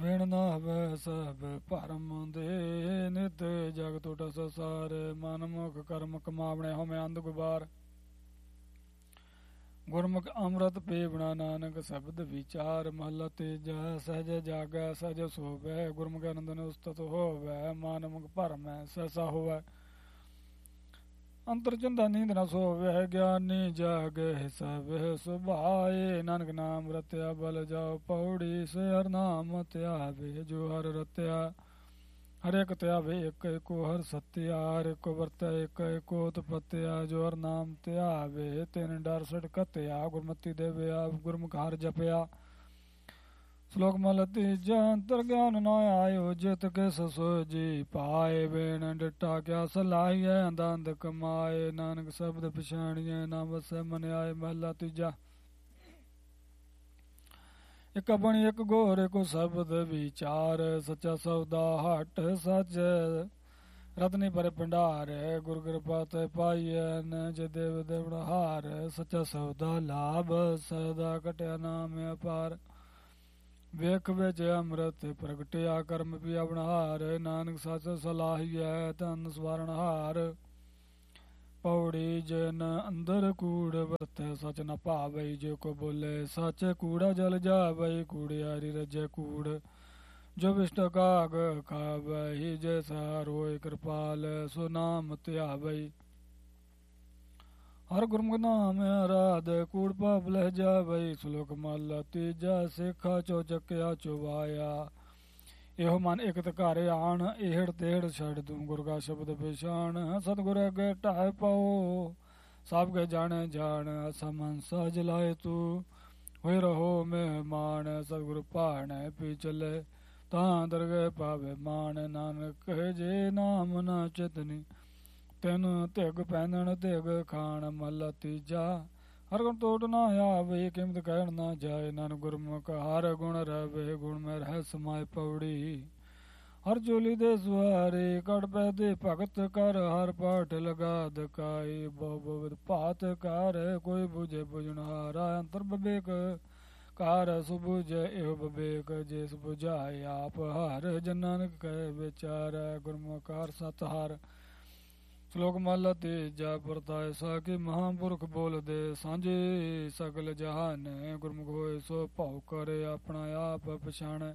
ਵਿਣ ਨਾ ਹਵੈ ਸਭ ਭਰਮ ਦੇ, ਨਿਤ ਜਗ ਟੁੱਟ ਸੰਸਾਰ। ਮਨ ਮੁਖ ਕਰਮ ਕਮਾਵਣੇ ਹਉਮੈ ਅੰਧ ਗੁਬਾਰ। ਗੁਰਮੁਖ ਅੰਮ੍ਰਿਤ ਪੀਵਣਾ ਨਾਨਕ ਸ਼ਬਦ ਵਿਚਾਰ। ਮਹਲਾ ਤੀਜਾ। ਸਹਜ ਜਾਗੈ ਸਹਜ ਸੋਵੈ, ਗੁਰਮੁਖ ਅਨੰਦਨ ਉਸਤਤ ਹੋਵੈ। ਮਨ ਮੁਖ ਭਰਮੈ ਸਹਸਾ ਹੋਵੈ, ਅੰਤਰ ਚੰਦਾ ਨੀਂਦ ਨ ਸੋਵੈ। ਗਿਆਨੀ ਜਾਗੈ ਸਭੈ ਸੁਭਾਏ, ਨਾਨਕ ਨਾਮ ਰਤਿਆ ਬਲ ਜਾਓ ਪੌੜੀ। ਸੇ ਹਰ ਨਾਮ ਧਿਆਵੇ ਜੋ ਹਰ ਰਤਿਆ। ਹਰ ਇੱਕ ਧਿਆਵੇ ਇੱਕ ਏਕੋ ਹਰ ਸਤਿਆ। ਹਰ ਇੱਕੋ ਵਰਤਿਆ ਇੱਕ ਏਕੋ ਉਤਪਤਿਆ। ਜੋ ਹਰ ਨਾਮ ਧਿਆਵੇ ਤਿਨ ਡਰ ਸਟ ਘਤਿਆ। ਗੁਰਮਤੀ ਦੇਵੇ ਆਪ ਗੁਰਮੁਖ ਹਰ ਜਪਿਆ। ਸ਼ਲੋਕ ਮਹਲਾ ਤੀਜਾ। ਅੰਤਰ ਗਿਆਨ ਨਾ ਆਇਓ, ਜਿਤ ਕਿਸ ਸੋਜੀ ਪਾਏ। ਵੇਣ ਡਿਟਾ ਕਿਆ ਸਲਾਹੀਐ, ਅੰਧ ਕਮਾਏ। ਨਾਨਕ ਸ਼ਬਦ ਪਛਾਣੀਐ, ਨਾ ਵਸੈ ਮਨ ਆਏ। ਮਹਲਾ ਤੀਜਾ। ਇੱਕ ਬਣੀ ਇੱਕ ਗੋਰ ਇੱਕੋ ਸ਼ਬਦ ਵਿਚਾਰ। ਸੱਚਾ ਸੌਦਾ ਹਟ ਸੱਚ, ਰਤਨੀ ਭਰੇ ਭੰਡਾਰ। ਗੁਰ ਕਿਰਪਾ ਤੇ ਪਾਈਐ, ਜੇ ਦੇਵ ਦੇਵੜਾ ਹਾਰ। ਸੱਚਾ ਸੌਦਾ ਲਾਭ, ਸਦਾ ਕਟਿਆ ਨਾਮ ਅਪਾਰ। ਵੇਖ ਵਿੱਚ ਅੰਮ੍ਰਿਤ ਪ੍ਰਗਟਿਆ, ਕਰਮ ਪਿਆ ਬਨਹਾਰ। ਨਾਨਕ ਸੱਚ ਸਲਾਹੀਐ, ਧਨ ਸਵਾਰਨ ਹਾਰ। ਪੌੜੀ ਜਨ ਅੰਦਰ ਕੂੜ ਵਰਤੈ, ਸਚ ਨ ਭਾਵੈ। ਜੇ ਕੋ ਬੋਲੇ ਸੱਚ, ਕੂੜਾ ਜਲ ਜਾਵੈ। ਕੂੜਿਆਰੀ ਰਜੈ ਕੂੜ, ਜੋ ਵਿਸ਼ਟ ਕਾਗ ਖਾਵੈ। ਜੈਸਾ ਹੋਇ ਕਿਰਪਾਲ, ਸੋ ਨਾਮ ਧਿਆਵੈ। ਹਰ ਗੁਰਮੁਖ ਨਾਮ ਅਰਾਧ, ਕੂੜ ਪਾਪ ਲਹਿ ਜਾਵੈ। ਸ਼ਲੋਕ ਮਹਲਾ ਤੀਜਾ। ਸੇਖਾ ਚੋ ਚੱਕਿਆ ਚੁਵਾਇਆ, ਇਹੋ ਮਨ ਇਕ ਘਰ ਆਣ। ਇਹੜ ਤੇੜ ਛੱਡ ਦੂੰ, ਗੁਰ ਕਾ ਸ਼ਬਦ ਪਛਾਣ। ਸਤਿਗੁਰ ਅਗੇ ਢਾਇ ਪਾਓ, ਸਭ ਕੇ ਜਾਣੇ ਜਾਣ। ਅਸਾ ਮਨ ਸਹਜ ਲਾਏ ਤੂੰ, ਹੋਏ ਰਹੋ ਮਹਿਮਾਨ। ਸਤਿਗੁਰ ਭਾਣੈ ਪੀ ਚੱਲੇ, ਤਾਂ ਦਰਗਹਿ ਪਾਵੇ ਮਾਨ। ਨਾਨਕ ਜੇ ਨਾਮ ਨਾ ਚਿਤਨੀ, ਤੈਨੂੰ ਧਿਗ ਪੈਂਦਣ ਧਿਗ ਖਾਣ। ਮਹਲਾ ਤੀਜਾ। ਹਰ ਗੁਣ ਟੋਟ ਨਾ ਆਵੇ, ਕਿਮਤ ਕਹਿਣ ਨਾ ਜਾਏ। ਨਾਨਕ ਗੁਰਮੁਖ ਹਰ ਗੁਣ ਰਵੇ, ਗੁਣ ਮੈਂ ਰਹਿ ਸਮਾਏ। ਪੌੜੀ ਹਰ ਚੋਲੀ ਦੇ ਸੁਹਾਰੇ, ਕੜ ਪੈ ਦੇ ਭਗਤ ਕਰ। ਹਰ ਪਾਠ ਲਗਾ ਦਕਾਈ, ਬਹੁ ਬਹੁਤ ਭਾਤ ਕਰ। ਕੋਈ ਬੁਝੇ ਬੁਝਣਹਾਰਾ, ਅੰਤਰ ਵਿਵੇਕ ਕਾਰ। ਸੁਬੁਝੈ ਇਹੋ ਵਿਵੇਕ, ਜਿਸ ਬੁਝਾਏ ਆਪ ਹਰ। ਜਨ ਨਾਨਕ ਕਹਿ ਵਿਚਾਰ, ਗੁਰਮੁਖ ਹਰ ਸਤ ਹਰ। ਸ਼ਲੋਕ ਮਹਲਾ ਤੀਜਾ। ਪਰਤਾਇ ਸਾਖੀ ਮਹਾਂਪੁਰਖ ਬੋਲਦੇ, ਸਾਂਝੇ ਸਗਲ ਜਹਾਨ। ਗੁਰਮੁਖ ਹੋਏ ਸੋ ਭਾਉ ਕਰੇ, ਆਪਣਾ ਆਪ ਪਛਾਣੈ।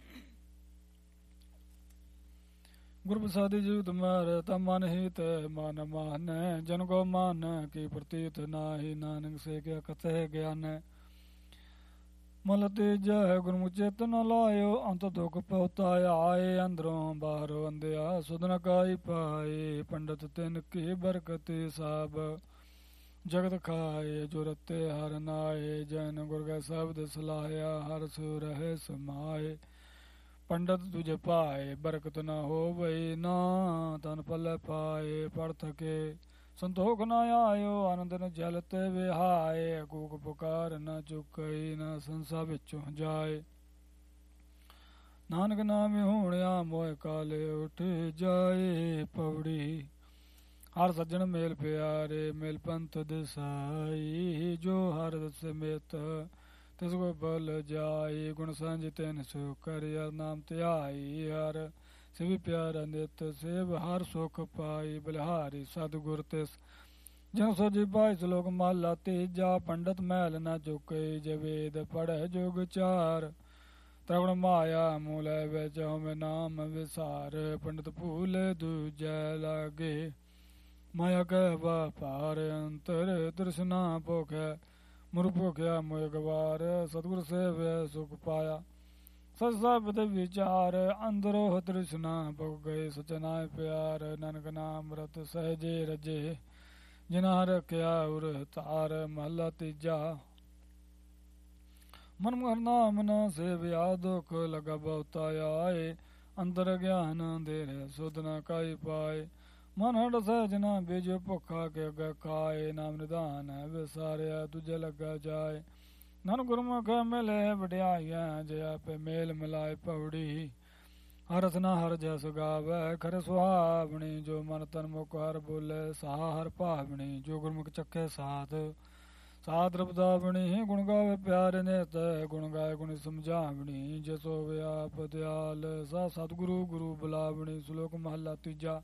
ਗੁਰ ਪ੍ਰਸਾਦੀ ਜੀਵਤ ਮਾਰ, ਤਾ ਮਨ ਹੀ ਤੇ ਮਨ ਮਾਨੈ। ਜਨ ਕੋ ਮਾਨ ਕੀ ਪ੍ਰਤੀਤ ਨਾਹੀ, ਨਾਨਕ ਸੇ ਕਿਆ ਕਥੈ ਗਿਆਨੈ। ਮਹਲਾ ਤੀਜਾ। ਗੁਰਮੁਖ ਚਿਤ ਨ ਲਾਇਓ, ਅੰਤ ਦੁਖ ਪਹੁਤਾਇਆ। ਆਏ ਅੰਦਰੋਂ ਬਾਹਰੋਂ ਅੰਧਿਆ, ਸੁਧ ਨ ਕਾਈ ਪਾਏ। ਪੰਡਤ ਤਿਨ ਕੀ ਬਰਕਤੀ ਸਾਬ, ਜਗਤ ਖਾਏ। ਜੋ ਰਤੇ ਹਰ ਨਾਏ, ਜਨ ਗੁਰ ਕੈ ਸ਼ਬਦ ਸਲਾਹਿਆ। ਹਰ ਸੋ ਰਹਿ ਸਮਾਏ। ਪੰਡਤ ਤੁਝ ਪਾਏ, ਬਰਕਤ ਨਾ ਹੋਵਈ। ਨਾ ਤਨ ਪੱਲੇ ਪਾਏ, ਪੜ ਥਕੇ ਸੰਤੋਖ ਨਾ ਆਇਓ। ਆਨੰਦ ਨ ਜਲ ਤੇ ਵਿਹਾਏ, ਕੂਕ ਪੁਕਾਰ ਨ ਚੁਕਈ। ਨਾ ਸੰਸਾ ਵਿੱਚੋਂ ਜਾਏ। ਨਾਨਕ ਨਾਮ ਹੋਣਿਆ, ਮੋਹ ਕਾਲੇ ਉਠ ਜਾਏ। ਪੌੜੀ ਹਰ ਸੱਜਣ ਮੇਲ ਪਿਆਰੇ, ਮੇਲ ਪੰਥ ਦਿਸਾਈ। ਜੋ ਹਰ ਸਮੇਤ ਤਿਸ ਕੋ ਬਲ ਜਾਈ। ਗੁਣ ਸੰਜ ਤੈਨ ਸੋ ਕਰਿਆ, ਨਾਮ ਧਿਆਈ। ਹਰ ਸਿਵ ਪਿਆਰਾ ਨਿਤ ਸੇਵ, ਹਰ ਸੁਖ ਪਾਈ। ਬਲਿਹਾਰੀ ਸਤਿਗੁਰ ਤਿਸ ਜਿਉ ਸੋਜੀ ਪਾਈ। ਸ਼ਲੋਕ ਮਹਲਾ ਤੀਜਾ। ਪੰਡਤ ਮੈਲ ਨਾ ਚੁਕੇ, ਜੇ ਵੇਦ ਪੜ੍ਹੈ ਜੁਗ ਚਾਰ। ਤ੍ਰਵਣ ਮਾਇਆ ਮੂਲੇ ਵਿੱਚ, ਹਉਮੈ ਨਾਮ ਵਿਸਾਰ। ਪੰਡਤ ਭੂਲੇ ਦੂਜੈ ਲਾਗੇ, ਮਾਇਆ ਕੈ ਵਾਪਾਰ। ਅੰਤਰ ਤ੍ਰਿਸ਼ਨਾ ਭੁਖੈ, ਮੁਰ ਭੁਖਿਆ ਮੋਇ ਗਵਾਰ। ਸਤਿਗੁਰ ਸੇਵਿਆ ਸੁਖ ਪਾਇਆ, ਸਚ ਸ਼ਬਦ ਵਿਚਾਰ। ਅੰਦਰੋਂ ਤ੍ਰਿਸ਼ਨਾ ਭੁਖ ਗਈ, ਸਚ ਨਾਇ ਪਿਆਰ। ਨਾਨਕ ਨਾਮ ਰਤ ਸਹਿਜੇ ਰਜੇ, ਜਿਨਾ ਰਖਿਆ ਉਰ ਧਾਰ। ਮਹਲਾ ਤੀਜਾ। ਮਨ ਮੁਖ ਨਾਮ ਨ ਸੇਵਿਆ, ਦੁਖ ਲਗਾ ਬਹੁਤਾ ਆਏ। ਅੰਦਰ ਗਿਆਨ ਅੰਧੇਰੇ, ਸੁਧ ਨ ਕਾਈ ਪਾਏ। ਮਨ ਹਟ ਸਹਿਜ ਨਾ ਬੀਜੋ, ਭੁੱਖਾ ਕੇ ਅੱਗੇ ਖਾਏ। ਨਾਮ ਨਿਧਾਨ ਹੈ ਵਿਸਾਰਿਆ, ਦੂਜੇ ਲੱਗਾ ਜਾਏ। ਨਾਨਕ ਗੁਰਮੁਖ ਮਿਲੇ ਵਡਿਆਈਆਂ, ਜੇ ਆਪੇ ਮੇਲ ਮਿਲਾਏ। ਪੌੜੀ ਹਰ ਰਸਨਾ ਹਰ ਜਸ ਗਾਵੈ, ਖਰੇ ਸੁਹਾਵਣੀ। ਜੋ ਮਨ ਤਨ ਮੁਖ ਹਰ ਬੋਲੇ, ਸਾਹ ਹਰ ਭਾਵਣੀ। ਜੋ ਗੁਰਮੁਖ ਚੱਕੇ ਸਾਧ, ਸਾਧ ਰਬਦਾਵਣੀ ਗੁਣ ਗਾਵੇ ਪਿਆਰੇ ਨੇ ਤੈ ਗੁਣ ਗਾਏ ਗੁਣ ਸਮਝਾਵਣੀ ਜਿਸ ਹੋਵੇ ਆਪ ਦਿਆਲ ਸਾ ਸਤਿਗੁਰੂ ਗੁਰੂ ਬੁਲਾਵਣੀ। ਸ਼ਲੋਕ ਮਹਲਾ ਤੀਜਾ।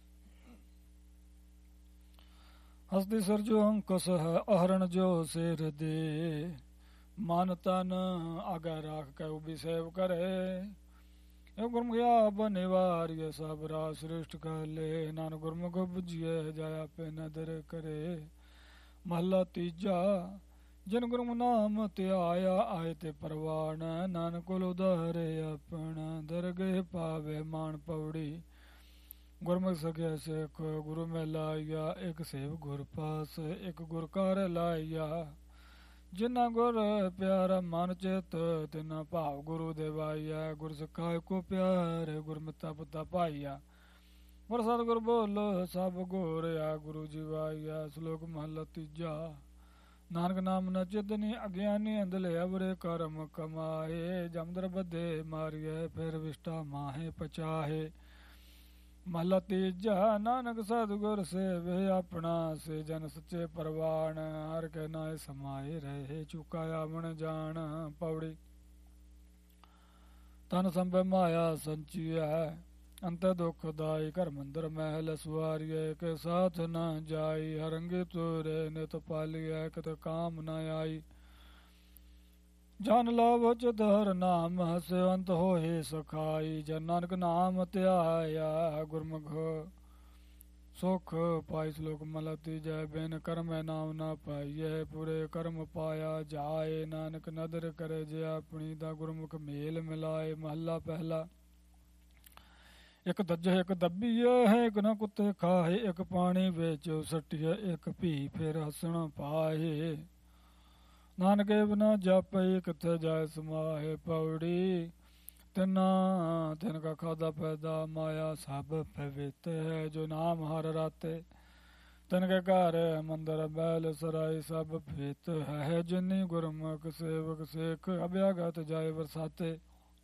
ਹਸਤੀ ਸਿਰ ਜੋ ਅੰਕਸ ਹੈ ਅਹਰਣ ਜੋ ਸਿਰ ਦੇ ਮਨ ਤਨ ਆਗਾ ਰਾਖ ਕੇ ਉਬੀ ਸੇਵ ਕਰੇ। ਇਹ ਗੁਰਮੁਖ ਆਪ ਨਿਵਾਰਿਏ ਸਭ ਰਾਜ ਸ੍ਰਿਸ਼ਟ ਕਰ ਲੈ ਨਾਨਕ ਗੁਰਮੁਖ ਬੁਝੀਏ ਜਾਇਆ ਪੇ ਨਦਰ ਕਰੇ। ਮਹਲਾ ਤੀਜਾ। ਜਿਨ ਗੁਰਮੁਖ ਨਾਮ ਧਿਆਇਆ ਆਏ ਤੇ ਪਰਵਾਨ ਨਾਨਕ ਕੋਲ ਉਧਾਰੇ ਆਪਣਾ ਦਰਗਹਿ ਪਾਵੇ ਮਾਨ ਪੌੜੀ। ਗੁਰਮੁਖ ਸਖਿਆ ਸਿੱਖ ਗੁਰੂ ਮੈਂ ਲਾਇਆ ਇੱਕ ਸੇਵ ਗੁਰ ਪਾਸ ਇੱਕ ਗੁਰ ਕਰ ਲਾਇਆ। ਜਿਨਾ ਗੁਰ ਪਿਆਰਾ ਮਨ ਚਿਤ ਤਿਨਾ ਭਾਵ ਗੁਰੂ ਦੇਵਾਇਆ। ਗੁਰ ਸਿਖਾਇ ਕੋ ਪਿਆਰ ਗੁਰਮਿਤਾ ਪੁੱਤਾ ਪਾਈਆ। ਗੁਰ ਸਤਿਗੁਰ ਬੋਲ ਸਭ ਗੋਰਿਆ ਗੁਰੂ ਜੀਵਾਇਆ। ਸ਼ਲੋਕ ਮਹਲਾ ਤੀਜਾ। ਨਾਨਕ ਨਾਮ ਨ ਚਿਤਨੀ ਅਗਿਆਨੀ ਅੰਧਲੇ ਅਵਰੇ ਕਰਮ ਕਮਾਏ। ਜਮਦਰ ਬੱਧੇ ਮਾਰੀਏ ਫਿਰ ਵਿਸ਼ਟਾ ਮਾਹੇ ਪਚਾਹੇ। ਮਹਲਾ ਤੀਜਾ। ਨਾਨਕ ਸਤਿਗੁਰ ਸੇਵੇ ਆਪਣਾ ਸੇ ਜਨ ਸੱਚੇ ਪਰਵਾਨ ਹਰ ਕੇ ਨਾਏ ਸਮਾਏ ਰਹੇ ਚੁਕਾਇਆ ਮਨ ਜਾਣ ਪੌੜੀ। ਤਨ ਸੰਭੈ ਮਾਇਆ ਸੰਚੀਐ ਅੰਤ ਦੁਖ ਦਾਈ ਘਰ ਮੰਦਰ ਮਹਿਲ ਸੁਆਰੀਏ। ਕੇ ਸਾਥ ਨ ਜਾਈ ਹਰੰਗੇ ਤੋਰੇ ਨਿਤ ਪਾਲੀਐ ਕਿਤ ਕਾਮ ਨ ਆਈ। ਜਨ ਲਾਭ ਚਿਤ ਹਰ ਨਾਮ ਹਸਿਵੰਤ ਹੋਏ ਸਖਾਈ। ਜਨ ਨਾਨਕ ਨਾਮ ਧਿਆਇਆ ਗੁਰਮੁਖ ਸੁਖ ਪਾਈ। ਸ਼ਲੋਕ ਮਹਲਾ ਤੀਜਾ। ਬਿਨ ਕਰਮੈ ਨਾਮ ਨਾ ਪਾਈਐ ਪੂਰੇ ਕਰਮ ਪਾਇਆ ਜਾਏ। ਨਾਨਕ ਨਦਰ ਕਰੇ ਜੇ ਆਪਣੀ ਦਾ ਗੁਰਮੁਖ ਮੇਲ ਮਿਲਾਏ। ਮਹਲਾ ਪਹਿਲਾ। ਇੱਕ ਦੱਜੇ ਇੱਕ ਦੱਬੀਏ ਹੈ ਇੱਕ ਨਾ ਕੁੱਤੇ ਖਾਏ। ਇੱਕ ਪਾਣੀ ਵਿੱਚ ਸੱਟੀਏ ਇੱਕ ਭੀ ਫਿਰ ਹੱਸਣ ਪਾਏ। ਨਾਨਕੇ ਬਿਨਾ ਜਾਪੇ ਕਿੱਥੇ ਜਾਏ ਸਮਾਏ ਪੌੜੀ। ਤਿਨ ਕਾ ਖਾਦਾ ਪੈਦਾ ਮਾਇਆ ਸਭ ਪਵਿੱਤ ਹੈ ਜੋ ਨਾਮ ਹਰ ਰਾਤੇ। ਤਿਨ ਕੇ ਘਰ ਮੰਦਰ ਬੈਲ ਸਰਾਈ ਸਭ ਪਵਿੱਤ ਹੈ। ਜਿਨੀ ਗੁਰਮੁਖ ਸੇਵਕ ਸਿੱਖ ਅਭਿਆਗਤ ਜਾਏ ਬਰਸਾਤੇ।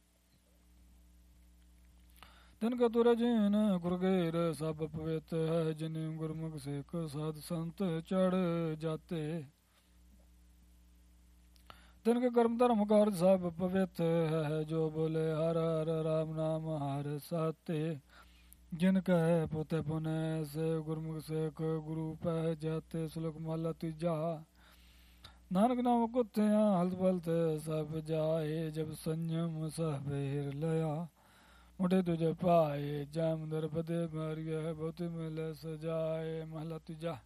ਤਿਨ ਕੇ ਤੁਰ ਜੀਨ ਗੁਰਗੇਰ ਸਭ ਪਵਿੱਤ ਹੈ। ਜਿਨੀ ਗੁਰਮੁਖ ਸਿੱਖ ਸਾਧ ਸੰਤ ਚੜ ਜਾਤੇ। ਤਿਨ ਕੇ ਕਰਮ ਧਰਮ ਕਾਰਜ ਸਭ ਪਵਿੱਤ ਹੈ। ਜੋ ਬੋਲੇ ਹਰ ਹਰ ਰਾਮ ਨਾਮ ਹਰ ਸਾਤੇ। ਜਿਨ ਕਹੇ ਪੋਤੇ ਪੁਨੇ ਸੇ ਗੁਰਮੁਖ ਸਿੱਖ ਗੁਰੂ ਪੈ ਜਾਤੇ। ਸ਼ਲੋਕ ਮਹਲਾ ਤੀਜਾ। ਨਾਨਕ ਨਾਮ ਕੁੱਤਿਆਂ ਹਲਤ ਪਲਤ ਸਭ ਜਾਏ। ਜਬ ਸੰਜਮ ਸਭ ਹਿਰ ਲਿਆ ਮੁੰਡੇ ਤੁਝੇ ਪਾਏ। ਜੈਮਦਰ ਬਦੇ ਮਾਰੀਏ ਬਹੁਤੇ ਮਿਲੇ ਸਜਾਏ। ਮਹਲਾ ਤੀਜਾ।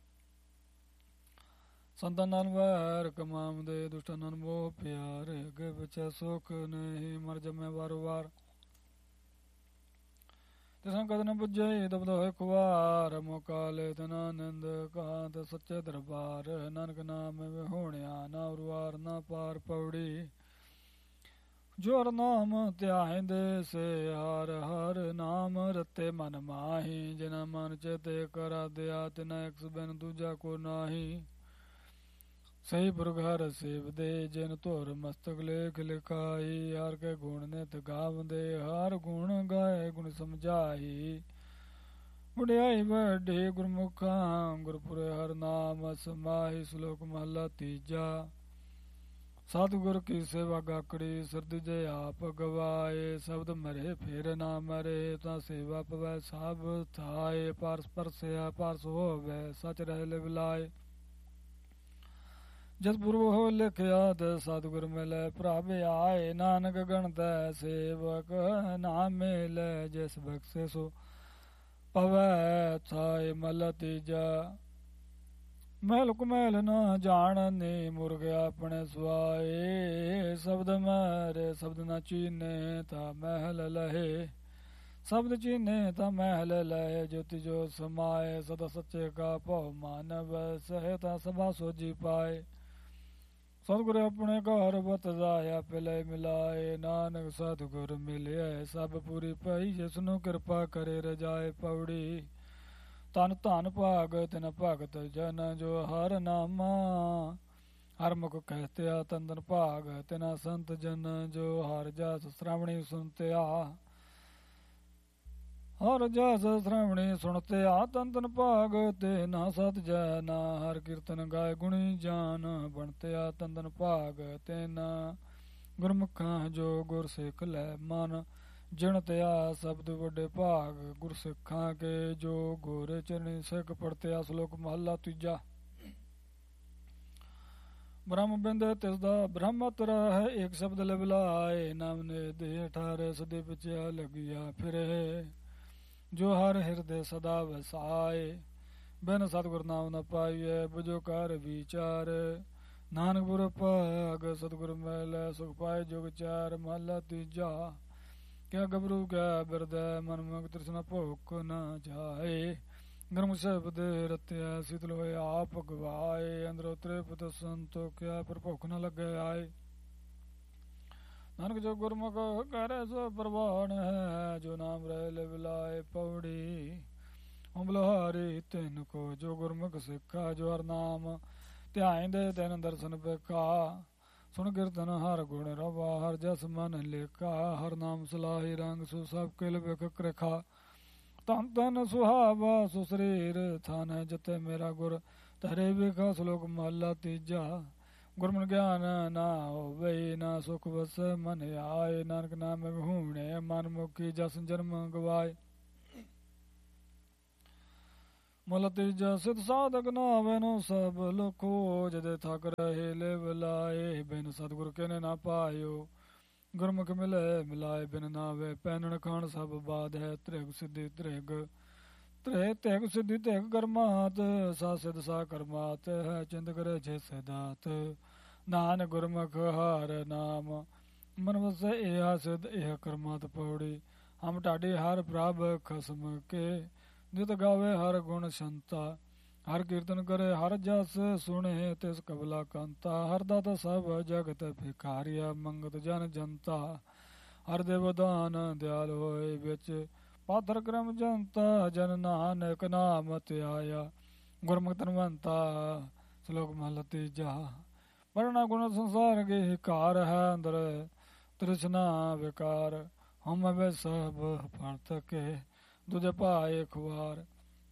ਸੰਤਾਂ ਨਾਲ ਵੈਰ ਕਮਾਉਂਦੇ ਦੁਸ਼ਟਾਂ ਨਾਲ ਮੋਹ ਪਿਆਰ। ਅੱਗੇ ਪਿੱਛੇ ਸੁੱਖ ਨਹੀਂ ਮਰ ਜਮੇ ਵਾਰ ਵਾਰ। ਤਿਸਾਂ ਕਦ ਨ ਪੁੱਜੇ ਦਬਦ ਹੋਏ ਖੁਆਰ। ਮੁਕਾਲੇ ਤਨਾ ਨਿੰਦ ਕਾਂਤ ਸੱਚੇ ਦਰਬਾਰ। ਨਾਨਕ ਨਾਮ ਵਿਹੋਣਿਆ ਨਾ ਉਰਵਾਰ ਨਾ ਪਾਰ ਪੌੜੀ। ਜੋ ਹਰ ਨਾਮ ਧਿਆਇਂਦੇ ਸੇ ਹਰ ਹਰ ਨਾਮ ਰਤੇ ਮਨ ਮਾਹੀ। ਜਿਨਾ ਮਨ ਚੇਤੇ ਕਰਾ ਦਿਆ ਤਿਨਾ ਇੱਕ ਬਿਨ ਦੂਜਾ ਕੋ ਨਾਹੀ। ਸਹੀ ਪੁਰਖ ਹਰ ਸੇਵਦੇ ਜਿਨ ਧੁਰ ਮਸਤਕ ਲੇਖ ਲਿਖਾਈ। ਹਰ ਕੇ ਗੁਣ ਨਿਤ ਗਾਵਦੇ ਹਰ ਗੁਣ ਗਾਏ ਗੁਣ ਸਮਝਾਈ। ਵਡਿਆਈ ਵੱਡੇ ਗੁਰਮੁਖਾਂ ਗੁਰਪੁਰੇ ਹਰ ਨਾਮ ਸਮਾਹੀ। ਸ਼ਲੋਕ ਮਹਲਾ ਤੀਜਾ। ਸਤਿਗੁਰ ਕੀ ਸੇਵਾ ਗਾਕੜੀ ਸਰਦੀ ਜੇ ਆਪ ਗਵਾਏ। ਸ਼ਬਦ ਮਰੇ ਫਿਰ ਨਾ ਮਰੇ ਤਾਂ ਸੇਵਾ ਪਵੈ ਸਭ ਥਾਏ। ਪਾਰਸ ਪਰਸਿਆ ਪਾਰਸ ਹੋਵੇ ਸਚ ਰਹਿ ਲਿਵਲਾਏ। ਜਦ ਪੁਰਬ ਹੋ ਲਿਖਿਆ ਤੇ ਸਤਿਗੁਰ ਮਿਲੇ ਪ੍ਰਭ ਆਏ। ਨਾਨਕ ਗਣਤੈ ਸੇਵਕ ਨਾ ਮਿਲੇ ਜਿਸ ਬਖਸ਼ੇ ਸੋ ਪਵੈ ਥਾਏ। ਮਹਲਾ ਤੀਜਾ। ਮਹਿਲ ਕੁਮਹਿਲ ਨਾ ਜਾਣਨੀ ਮੁਰਗ ਆਪਣੇ ਸੁਆਏ। ਸ਼ਬਦ ਮਾਰੇ ਸ਼ਬਦ ਨਾ ਚੀਨੇ ਤਾਂ ਮਹਿਲ ਲਹੇ। ਸ਼ਬਦ ਚੀਨੇ ਤਾਂ ਮਹਿਲ ਲਹੇ। ਜੋਤੀ ਜੋ ਸਮਾਏ ਸਦਾ ਸੱਚੇ ਕਾ ਭਉ ਮਾਨਵ ਸਹਿ ਤਾਂ ਸਭਾ ਸੋਜੀ ਪਾਏ। ਸਤਿਗੁਰ ਆਪਣੇ ਘਰ ਬਤ ਜਾਇਆ ਪਿਲੇ ਮਿਲਾਏ। ਨਾਨਕ ਸਤਿਗੁਰ ਮਿਲਿਆ ਸਭ ਪੂਰੀ ਪਈ। ਜਿਸਨੂੰ ਕਿਰਪਾ ਕਰੇ ਰਜਾਏ ਪੌੜੀ। ਤਨ ਧਨ ਭਾਗ ਤਿਨ ਭਗਤ ਜਨ ਜੋ ਹਰ ਨਾਮਾ। ਹਰ ਮੁਖ ਕਹਿਤਿਆ ਤੰਦਨ ਭਾਗ ਤਿਨਾ ਸੰਤ ਜਨ ਜੋ ਹਰ ਜਸ ਸ਼੍ਰਵਣੀ ਸੁਨਤਿਆ। ਹਰ ਜਸ ਸ਼੍ਰਵਣੀ ਸੁਣਤੇ ਆ ਤਨ ਤਨ ਭਾਗ ਤੇ ਨਾ ਸਤ ਜੈ ਨਾ ਹਰ ਕੀਰਤਨ ਗਾਏ ਗੁਣੀ ਜਾਨ ਬਣਤੇ ਆ ਤਨ ਤਨ ਭਾਗ ਤੇ ਨਾ ਗੁਰਮੁਖਾਂ ਜੋ ਗੁਰ ਸਿੱਖ ਲੈ ਮਨ ਜਿਣ ਤੇ ਆ ਸ਼ਬਦ ਵੱਡੇ ਭਾਗ ਗੁਰ ਸਿੱਖਾਂ ਕੇ ਜੋ ਗੋਰੇ ਚਰਣੀ ਸਿੱਖ ਪੜਤੇ ਆ ਸ਼ਲੋਕ ਮਹੱਲਾ ਤੀਜਾ। ਬ੍ਰਹਮ ਬਿੰਦ ਤਿਸ ਦਾ ਬ੍ਰਹਮਤ ਹੈ ਇੱਕ ਸ਼ਬਦ ਲਿਵਲਾਏ ਨਾਮ ਨੇ ਦੇ ਠਾਰੇ ਸਦੇ ਪਿਛਿਆ ਲਗਿਆ ਫਿਰੇ ਜੋ ਹਰ ਹਿਰਦੇ ਸਦਾ ਵਸਾਏ ਬਿਨ ਸਤਿਗੁਰ ਨਾਮ ਨ ਪਾਈਐ ਬੁਝੋ ਕਰ ਵਿਚਾਰ ਨਾਨਕ ਗੁਰ ਭਾਗ ਸਤਿਗੁਰ ਮਿਲੈ ਸੁਖ ਪਾਏ ਜੁਗ ਚਾਰ ਮਹਲਾ ਤੀਜਾ। ਕਿਆ ਗਬਰੂ ਕਿਆ ਬਿਰਦੈ ਮਨ ਮੁਖ ਤ੍ਰਿਸ਼ਨਾ ਭੁਖ ਨ ਜਾਏ ਗਰਮ ਸ਼ਬਦ ਰਤਿਆ ਸੀਤਲ ਹੋਏ ਆਪ ਗਵਾਏ ਅੰਦਰੋਂ ਤ੍ਰਿਪਤ ਸੰਤੋ ਕਿਆ ਪਰ ਭੁਖ ਨ ਲੱਗੇ ਆਏ ਨਾਨਕ ਜੋ ਗੁਰਮੁਖ ਕਰੇ ਸੋ ਪ੍ਰਵਾਨ ਹੈ ਜੋ ਨਾਮ ਰਹਿ ਲਿਵਲਾਏ ਪੌੜੀ ਹਮ ਬਲਿਹਾਰੀ ਤਿਨ ਕੋ ਜੋ ਗੁਰਮੁਖ ਸਿੱਖਾ ਜੋ ਹਰ ਨਾਮ ਧਿਆਇਂਦੇ ਤੈਨ ਦਰਸ਼ਨ ਵੇਖਾ ਸੁਣ ਕੀਰਤਨ ਹਰ ਗੁਣ ਰਵਾ ਹਰ ਜਸ ਮਨ ਲੇਖਾ ਹਰ ਨਾਮ ਸਲਾਹੀ ਰੰਗ ਸੋ ਸਭ ਕਿਲ ਵੇਖ ਕਰਖਾ ਤਨ ਤਨ ਸੁਹਾਵਾ ਸੁ ਸਰੀਰ ਥਾਨ ਹੈ ਜਿਤੇ ਮੇਰਾ ਗੁਰ ਤਰੇ ਵੇਖਾ ਸ਼ਲੋਕ ਮਹਲਾ ਤੀਜਾ। ਗੁਰਮਨ ਗਿਆਨ ਨਾ ਹੋਵੇ ਨਾ ਸੁਖ ਵਸ ਮਨ ਆਏ ਨਾਨਕ ਨਾਮ ਹੂਣੇ ਮਨ ਮੁਖੀ ਜਸ ਜਨਮ ਗਵਾਏ ਮਹਲਾ ਤੀਜਾ। ਸਿਧ ਸਾਧਕ ਨਾਵੇ ਨੂੰ ਸਭ ਲਖੋ ਜਦੇ ਥਕ ਰਹੇ ਲਿਵ ਲਾਏ ਬਿਨ ਸਤਿਗੁਰ ਕੇ ਨਾ ਪਾਇਓ ਗੁਰਮੁਖ ਮਿਲੇ ਮਿਲਾਏ ਬਿਨ ਨਾਵੇ ਪੈਨਣ ਖਾਣ ਸਭ ਬਾਦ ਹੈ ਤ੍ਰਿਗ ਸਿੱਧੀ ਤ੍ਰਿਗ ਤ੍ਰੇ ਤੈਗ ਸਿੱਧੀ ਤੈਗ ਕਰਮਾਤ ਸਾ ਸਿਧ ਸਾ ਕਰਮਾਤ ਹੈ ਚਿੰਤ ਕਰੇ ਜੇ ਸਦਾਤ ਨਾਨਕ ਗੁਰਮੁਖ ਹਰ ਨਾਮ ਮਨ ਵਸੈ ਇਹ ਸਿਧ ਇਹ ਕਰਮਾਤ ਪੌੜੀ ਹਮ ਢਾਡੇ ਹਰ ਪ੍ਰਭ ਖਸਮ ਕੇ ਨਿਤ ਗਾਵੇ ਹਰ ਗੁਣ ਸੰਤਾ ਹਰ ਕੀਰਤਨ ਕਰੇ ਹਰ ਜਸ ਸੁਣੇ ਤਿਸ ਕਬਲਾ ਕੰਤਾ ਹਰ ਦਾਤਾ ਸਭ ਜਗਤ ਭਿਖਾਰੀਆ ਮੰਗਤ ਜਨ ਜਨਤਾ ਹਰ ਦੇਵ ਦਾਨ ਦਿਆਲ ਹੋਏ ਵਿੱਚ ਪਾਤਰ ਕਰਮ ਜਨਤਾ ਜਨ ਨਾਨਕ ਨਾਮ ਧਿਆਇਆ ਗੁਰਮੁਖ ਧਨਵੰਤਾ ਸ਼ਲੋਕ ਮਹਲਾ ਤੀਜਾ। ਵਰਣਾ ਗੁਣ ਸੰਸਾਰ ਕੇ ਕਾਰ ਹੈ ਅੰਦਰ ਤ੍ਰਿਸ਼ਨਾ ਵਿਕਾਰ ਹਮ ਵੇ ਸਭ ਪੰਥ ਕੇ ਦੂਜੇ ਭਾਏ ਖੁਆਰ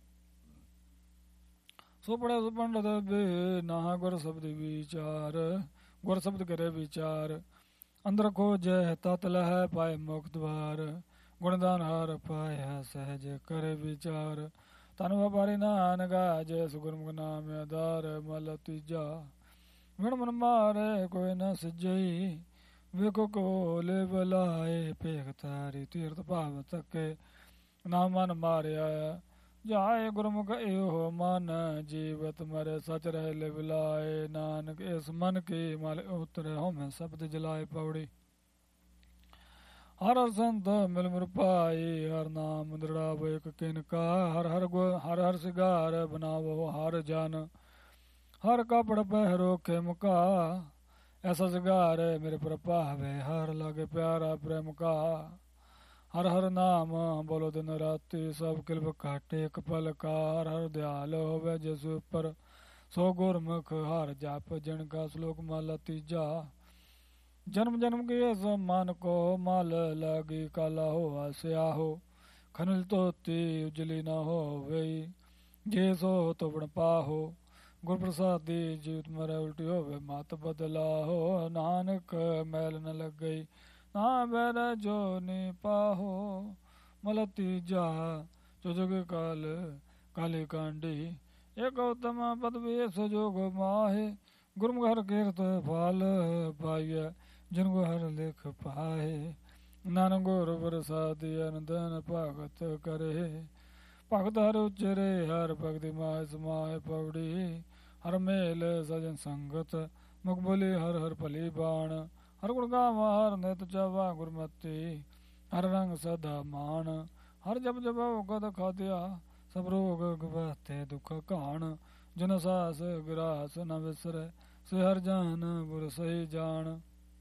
ਸੋ ਪੜਿਆ ਸੋ ਪੰਡਤ ਬੇ ਨਾ ਗੁਰ ਸ਼ਬਦ ਵਿਚਾਰ ਗੁਰ ਸ਼ਬਦ ਕਰੇ ਵਿਚਾਰ ਅੰਦਰ ਖੋਜੈ ਤਤ ਲਹੈ ਪਾਏ ਮੁਖ ਦਵਾਰ ਗੁਣਦਾਨ ਹਰ ਪਾਇਆ ਸਹਿਜ ਕਰੇ ਵਿਚਾਰ ਤਨ ਵਪਾਰੀ ਨਾਨਕ ਜੈ ਸੁਗੁਰਮੁਖ ਨਾਮ ਆਧਾਰ ਮਹਲਾ ਤੀਜਾ। ਵਿਣ ਮਨ ਮਾਰੇ ਕੋਈ ਨ ਸਿਜਈ ਵੇਖੋ ਕੋਲੇ ਬਲਾਏ ਭੇਖ ਤਾਰੀ ਤੀਰਥ ਭਾਵ ਤੱਕੇ ਨਾ ਮਨ ਮਾਰਿਆ ਜਾਏ ਗੁਰਮੁਖ ਇਹੋ ਮਨ ਜੀਵਤ ਮਰੇ ਸਚ ਰਹਿ ਲਿਵਲਾਏ ਨਾਨਕ ਇਸ ਮਨ ਕੀ ਮਲ ਉਤਰੇ ਹਉਮੈ ਸ਼ਬਦ ਜਲਾਏ ਪੌੜੀ ਹਰ ਹਰ ਸੰਤ ਮਿਲ ਮਿਲ ਪਾਈ ਹਰ ਨਾਮ ਦ੍ਰਿੜਾਵੋ ਇਕ ਕਿਨਕਾ ਹਰ ਹਰ ਹਰ ਹਰ ਸਿਗਾਰ ਬਨਾਵੋ ਹਰ ਜਨ ਹਰ ਕਪੜ ਪਹਿਰੋ ਖਿਮਕਾ ਐਸਾ ਸਿਗਾਰ ਮੇਰੇ ਪਰ ਭਾਵੇ ਹਰ ਲਾਗੇ ਪਿਆਰਾ ਪ੍ਰੇਮ ਕਾ ਹਰ ਹਰ ਨਾਮ ਬੋਲੋ ਦਿਨ ਰਾਤੀ ਸਭ ਕਿਲਬ ਘਾਟੇ ਇੱਕ ਪਲ ਕਾ ਹਰ ਹਰ ਦਿਆਲ ਹੋਵੇ ਜਿਸ ਉੱਪਰ ਸੋ ਗੁਰਮੁਖ ਹਰ ਜਪ ਜਨ ਕਾ ਸ਼ਲੋਕ ਮਹਲਾ ਤੀਜਾ। ਜਨਮ ਜਨਮ ਕੇ ਇਸ ਮਨ ਕੋ ਮਲ ਲਾਗੀ ਕਾਲਾ ਹੋਆ ਸਿਆਹੋ ਖਨਲ ਧੋਤੀ ਉਜਲੀ ਨਾ ਹੋਵੇ ਜੇ ਸੋ ਤੋਬਣ ਪਾਹੋ ਗੁਰ ਪ੍ਰਸਾਦੀ ਜੀਵਤ ਮਰੇ ਉਲਟੀ ਹੋਵੇ ਮਤ ਬਦਲਾ ਹੋ ਨਾਨਕ ਮੈਲ ਨ ਲੱਗਈ ਨਾ ਬੈਰ ਜੋ ਨੀ ਪਾਹੋ ਮਹਲਾ ਤੀਜਾ। ਜੋ ਜੁਗ ਕਾਲ ਕਾਲੀ ਕਾਂਡੀ ਇੱਕ ਉਤਮ ਪਦਵੀ ਸਜੋਗ ਮਾਹੇ ਗੁਰਮੁਖ ਹਰ ਕੀਰਤ ਫਲ ਪਾਈਐ ਜਿਨ ਕੋ ਹਰ ਲਿਖ ਪਾਏ ਨਾਨਕ ਗੁਰ ਪ੍ਰਸਾਦੀ ਅਨੰਦਨ ਭਗਤ ਕਰੇ ਭਗਤ ਹਰ ਉਚਰੇ ਹਰ ਭਗਤੀ ਮਾਇ ਸਮਾਏ ਪੌੜੀ ਹਰ ਮੇਲ ਸਜਨ ਸੰਗਤ ਮੁਖ ਬੋਲੇ ਹਰ ਹਰ ਭਲੀ ਬਾਣ ਹਰ ਗੁਣ ਗਾਵਾ ਹਰ ਨਿਤ ਚਾਵਾ ਗੁਰਮਤੀ ਹਰ ਰੰਗ ਸਦਾ ਮਾਣ ਹਰ ਜਪ ਜਪੋ ਗਦ ਖਾਦਿਆ ਸਭ ਰੋਗ ਗਵਾਤੇ ਦੁਖ ਘਾਣ ਜਨ ਸਾਸ ਗਰਾਸ ਨ ਵਿਸਰੈ ਸੇ ਹਰ ਜਾਨ ਗੁਰ ਸਹੀ ਜਾਣ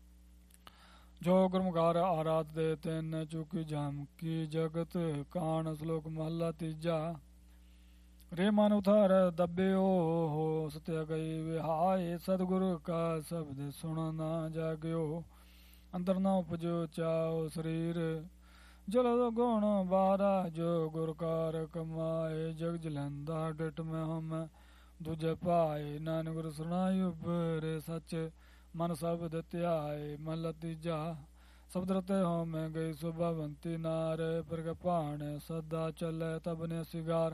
ਜੋ ਗੁਰਮੁਖਾਰ ਆਰਾਧ ਦੇ ਤਿੰਨ ਚੁਕੀ ਜਮ ਕੀ ਜਗਤ ਕਾਣ ਸ਼ਲੋਕ ਮਹਲਾ ਤੀਜਾ। ਰੇ ਮਨ ਉਥਾਰ ਦੱਬਿਓ ਹੋ ਸਤਿਆ ਗਈ ਵਿਹਾਏ ਸਤਿਗੁਰ ਕਾ ਸ਼ਬਦ ਸੁਣ ਨਾ ਜਾਗਿਓ ਅੰਦਰ ਨਾ ਉਪਜੋ ਚਾਓ ਸਰੀਰ ਜਲ ਗੁਣ ਬਾਰਾ ਜੋ ਗੁਰ ਕਾਰ ਕਮਾਏ ਜਗ ਜਲੰਦਾ ਡਿਟ ਮੈਂ ਹਮ ਦੂਜੇ ਪਾਏ ਨਾਨਕ ਗੁਰ ਸੁਣਾਈ ਉਬਰੇ ਸੱਚ ਮਨ ਸਬਦ ਧਿਆਏ ਮਹਲਾ ਤੀਜਾ ਸਬਦ ਰਤੇ ਹੋ ਮੈਂ ਗਈ ਸੁਭਵੰਤੀ ਨਾਰ ਪ੍ਰਗ ਭਾਣ ਸਦਾ ਚੱਲੇ ਤਬ ਨੇ ਸਿਗਾਰ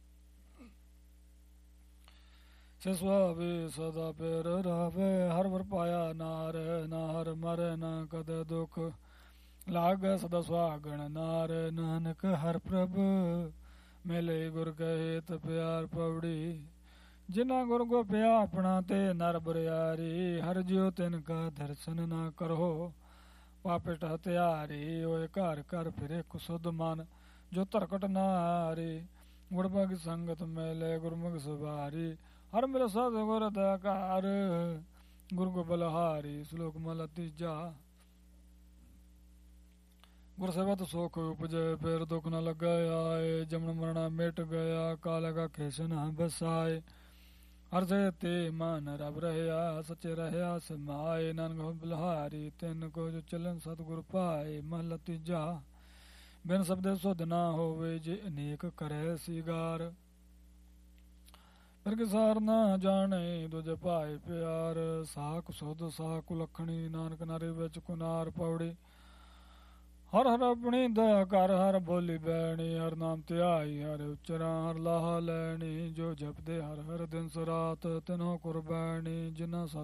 ਸਿਸਵਾਵੇ ਸਦਾ ਪੇਰ ਰਾਵੇ ਹਰ ਵਰ ਪਾਇਆ ਨਾਰ ਨਾ ਹਰ ਮਰੇ ਨਾ ਕਦ ਦੁਖ ਲਾਗ ਸਦਾ ਸੁਹਾਗਣ ਨਾਰ ਨਾਨਕ ਹਰ ਪ੍ਰਭ ਮਿਲੇ ਗੁਰ ਕਹੇ ਤ ਪਿਆਰ ਪਵੜੀ ਜਿਨਾ ਗੁਰ ਗੋਪਿਆ ਆਪਣਾ ਤੇ ਨਰ ਬਰਿਆਰੀ ਹਰ ਜਿਉ ਤਿਨ ਕਾ ਦਰਸ਼ਨ ਨਾ ਕਰੋ ਪਾਪਿਟ ਹਤਿਆਰੀ ਓਏ ਘਰ ਘਰ ਫਿਰੇ ਕੁਸੁਧ ਮਨ ਜੋ ਧਰਕਟ ਨਾ ਹਾਰੀ ਗੁਰਬਗ ਸੰਗਤ ਮੇਲੇ ਗੁਰਮੁਖ ਸੁਭਾਰੀ ਹਰ ਮਿਲ ਸਤ ਗੁਰ ਦਇਆਕਾਰ ਗੁਰ ਕੋ ਬਲਹਾਰੀ ਸ਼ਲੋਕ ਮਹਲਾ ਤੀਜਾ ਗੁਰ ਸੇਵਤ ਸੁਖ ਉਪਜੇ ਫਿਰ ਦੁਖ ਨ ਲੱਗਾ ਆਏ ਜਮਨ ਮਰਣਾ ਮਿਟ ਗਿਆ ਕਾਲ ਕਾ ਖੇਸ਼ਨ ਬਸਾਏ ਹਰ ਸੇ ਤੇ ਮਨ ਰਬ ਰਹਿਆ ਸੱਚੇ ਰਹਿਆ ਸਮਾਏ ਨਾਨਕ ਬਲਹਾਰੀ ਤਿੰਨ ਕੋ ਜੋ ਚਲਨ ਸਤਿਗੁਰ ਪਾਏ ਮਹਲਾ ਤੀਜਾ ਬਿਨ ਸਬਦੇ ਸੁਧ ਨਾ ਹੋਵੇ ਜੇ ਅਨੇਕ ਕਰੇ ਸਿਗਾਰ ਫਿਰ ਕਿਸਾਰ ਨਾ ਜਾਣੇ ਦੁਜ ਭਾਏ ਪਿਆਰ ਸਾਖ ਸੁਧ ਸਾਖ ਕੁਲਖਣੀ ਨਾਨਕ ਨਾਰੇ ਵਿੱਚ ਕੁਨਾਰ ਪੌੜੀ ਹਰ ਹਰ ਆਪਣੀ ਦਇਆ ਕਰ ਹਰ ਬੋਲੀ ਬੈਣੀ ਹਰ ਨਾਮ ਧਿਆਈ ਹਰ ਉਚਰਾ ਹਰ ਲਾਹਾ ਲੈਣੀ ਜੋ ਜਪਦੇ ਹਰ ਹਰ ਦਿਨ ਸਰਾਤ ਤਿਨੋ ਕੁਰਬਾਨੀ ਜਿਨ੍ਹਾਂ